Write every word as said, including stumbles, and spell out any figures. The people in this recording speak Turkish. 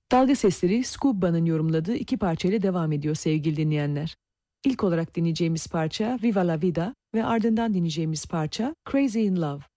Dalga Sesleri, Scubba'nın yorumladığı iki parçayla devam ediyor sevgili dinleyenler. İlk olarak dinleyeceğimiz parça Viva la Vida ve ardından dinleyeceğimiz parça Crazy in Love.